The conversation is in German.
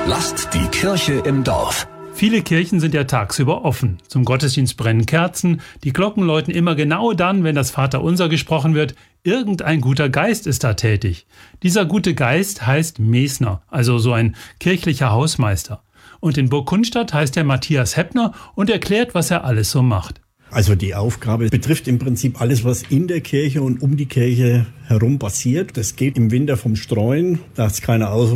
Lasst die Kirche im Dorf. Viele Kirchen sind ja tagsüber offen. Zum Gottesdienst brennen Kerzen, die Glocken läuten immer genau dann, wenn das Vaterunser gesprochen wird. Irgendein guter Geist ist da tätig. Dieser gute Geist heißt Mesner, also so ein kirchlicher Hausmeister. Und in Burg Kunstadt heißt er Matthias Heppner und erklärt, was er alles so macht. Also die Aufgabe betrifft im Prinzip alles, was in der Kirche und um die Kirche herum passiert. Das geht im Winter vom Streuen, dass keiner